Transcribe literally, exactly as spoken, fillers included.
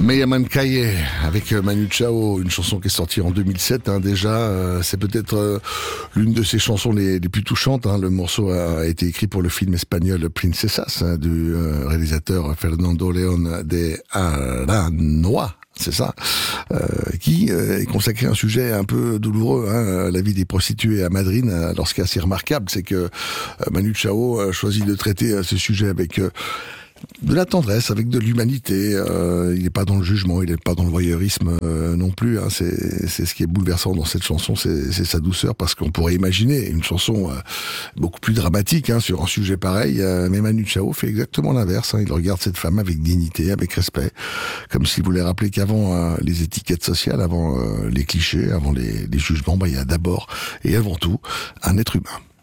Meyaman Kaye avec Manu Chao, une chanson qui est sortie en deux mille sept hein, déjà. Euh, c'est peut-être euh, l'une de ses chansons les, les plus touchantes. Hein. Le morceau a été écrit pour le film espagnol Princesas hein, du euh, réalisateur Fernando León de Aranoa. C'est ça, euh, qui euh, est consacré à un sujet un peu douloureux, hein, la vie des prostituées à Madrid. Alors ce qui est assez remarquable, c'est que euh, Manu Chao a choisi de traiter euh, ce sujet avec euh, de la tendresse, avec de l'humanité. Euh, il n'est pas dans le jugement, il n'est pas dans le voyeurisme euh, non plus. Hein. C'est, c'est ce qui est bouleversant dans cette chanson, c'est, c'est sa douceur, parce qu'on pourrait imaginer une chanson euh, beaucoup plus dramatique hein, sur un sujet pareil. Euh, mais Manu Chao fait exactement l'inverse. Hein. Il regarde cette femme avec dignité, avec respect, comme s'il voulait rappeler qu'avant euh, les étiquettes sociales, avant euh, les clichés, avant les, les jugements, bah, il y a d'abord et avant tout un être humain.